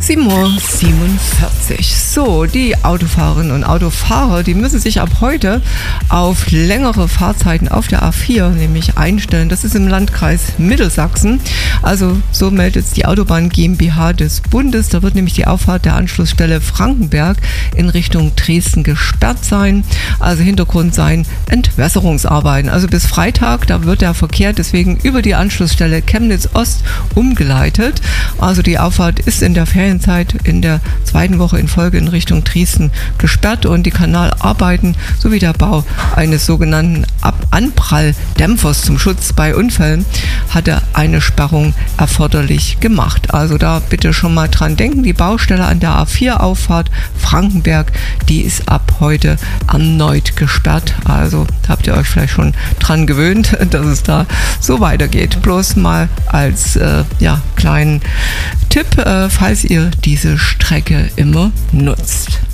7:47 Uhr. So, die Autofahrerinnen und Autofahrer, die müssen sich ab heute auf längere Fahrzeiten auf der A4 nämlich einstellen. Das ist im Landkreis Mittelsachsen. Also so meldet es die Autobahn GmbH des Bundes. Da wird nämlich die Auffahrt der Anschlussstelle Frankenberg in Richtung Dresden gesperrt sein. Also Hintergrund seien Entwässerungsarbeiten. Also bis Freitag, da wird der Verkehr deswegen über die Anschlussstelle Chemnitz Ost umgeleitet. Also die Auffahrt ist in der Ferienzeit in der zweiten Woche in Folge in Richtung Dresden gesperrt und die Kanalarbeiten sowie der Bau eines sogenannten Anpralldämpfers zum Schutz bei Unfällen hatte eine Sperrung erforderlich gemacht. Also da bitte schon mal dran denken, die Baustelle an der A4-Auffahrt Frankenberg, die ist ab heute erneut gesperrt. Also habt ihr euch vielleicht schon dran gewöhnt, dass es da so weitergeht. Bloß mal als kleinen Tipp, falls ihr diese Strecke immer nutzt.